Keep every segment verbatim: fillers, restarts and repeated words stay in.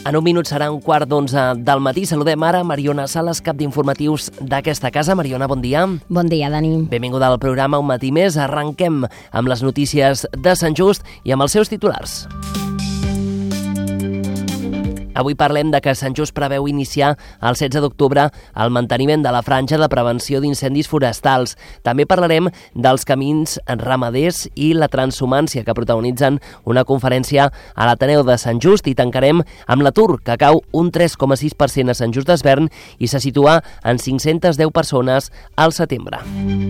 En un minut serà un quart d'onze del matí. Saludem ara Mariona Sales, cap d'informatius d'aquesta casa. Mariona, bon dia. Bon dia, Dani. Benvinguda al programa Un matí més. Arrenquem amb les notícies de Sant Just i amb els seus titulars. Avui parlem de que Sant Just preveu iniciar el setze d'octubre el manteniment de la franja de prevenció d'incendis forestals. També parlarem dels camins ramaders i la transhumància que protagonitzen una conferència a l'Ateneu de Sant Just, i tancarem amb l'atur, que cau un tres coma sis per cent a Sant Just Desvern i se situa en cinc-centes deu persones al setembre.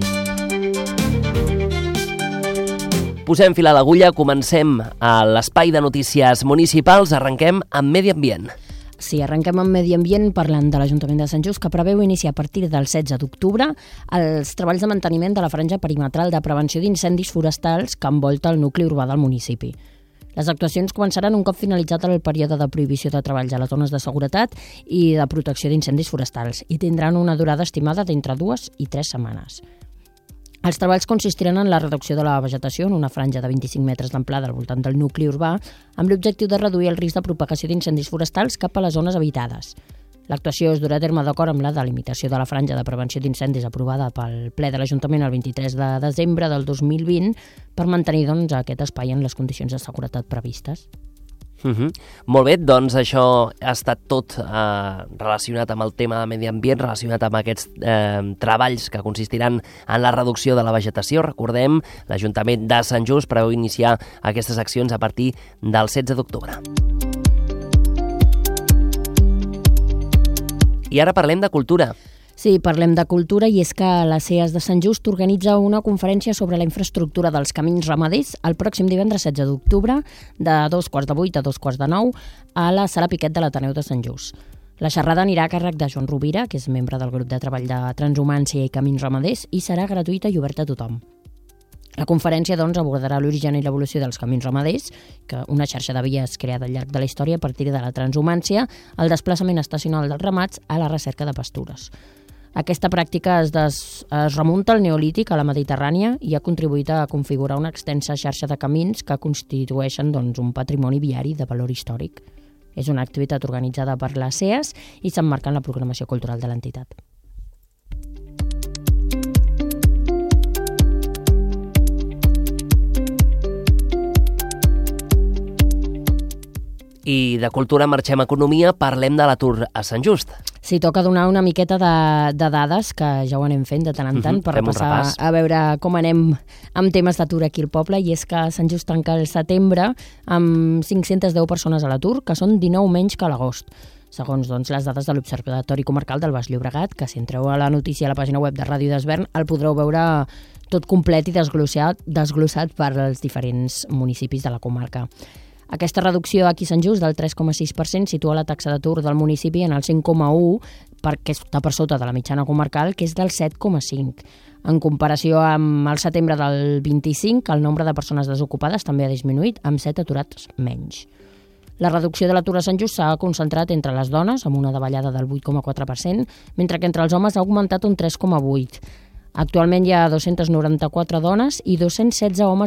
Posem fil a l'agulla, comencem a l'espai de notícies municipals, arrenquem amb Medi Ambient. Sí, arrenquem amb Medi Ambient parlant de l'Ajuntament de Sant Just, que preveu iniciar a partir del setze d'octubre els treballs de manteniment de la franja perimetral de prevenció d'incendis forestals que envolta el nucli urbà del municipi. Les actuacions començaran un cop finalitzat el període de prohibició de treballs a les zones de seguretat i de protecció d'incendis forestals i tindran una durada estimada d'entre dues i tres setmanes. Els treballs consistiran en la reducció de la vegetació en una franja de vint-i-cinc metres d'amplada al voltant del nucli urbà, amb l'objectiu de reduir el risc de propagació d'incendis forestals cap a les zones habitades. L'actuació es durà a terme d'acord amb la delimitació de la franja de prevenció d'incendis aprovada pel ple de l'Ajuntament el vint-i-tres de desembre del dos mil vint per mantenir doncs, aquest espai en les condicions de seguretat previstes. Uh -huh. Molt bé, doncs això ha estat tot eh, relacionat amb el tema de medi ambient, relacionat amb aquests eh, treballs que consistiran en la reducció de la vegetació. Recordem, l'Ajuntament de Sant Just preveu iniciar aquestes accions a partir del setze d'octubre. I ara parlem de cultura. Sí, parlem de cultura, i és que la C E A S de Sant Just organitza una conferència sobre la infraestructura dels camins ramaders el pròxim divendres setze d'octubre de dos quarts de vuit a dos quarts de nou a la Sala Piquet de l'Ateneu de Sant Just. La xerrada anirà a càrrec de Joan Rovira, que és membre del grup de treball de transhumància i camins ramaders, i serà gratuïta i oberta a tothom. La conferència doncs, abordarà l'origen i l'evolució dels camins ramaders, que una xarxa de vies creada al llarg de la història a partir de la transhumància, el desplaçament estacional dels ramats a la recerca de pastures. Aquesta pràctica es, des, es remunta al Neolític a la Mediterrània i ha contribuït a configurar una extensa xarxa de camins que constitueixen doncs, un patrimoni viari de valor històric. És una activitat organitzada per la C E A S i s'emmarca en la programació cultural de l'entitat. I de cultura marxem a economia, parlem de l'atur a Sant Just. Sí, toca donar una miqueta de, de dades, que ja ho anem fent de tant en tant, uh-huh, per repassar a veure com anem amb temes d'atur aquí al poble, i és que Sant Just tanca el setembre amb cinc-centes deu persones a l'atur, que són dinou menys que a l'agost, segons doncs, les dades de l'Observatori Comarcal del Baix Llobregat, que si entreu a la notícia a la pàgina web de Ràdio Desvern el podreu veure tot complet i desglossat, desglossat per als diferents municipis de la comarca. Aquesta reducció aquí a Sant Just del tres coma sis per cent situa la taxa d'atur del municipi en el cinc coma u, perquè està per sota de la mitjana comarcal, que és del set coma cinc. En comparació amb el setembre del vint-i-cinc, el nombre de persones desocupades també ha disminuït, amb set aturats menys. La reducció de l'atur a Sant Just s'ha concentrat entre les dones, amb una davallada del vuit coma quatre per cent, mentre que entre els homes ha augmentat un tres coma vuit per cent. Actualment hi ha dos-centes noranta-quatre dones i dos-cents setze homes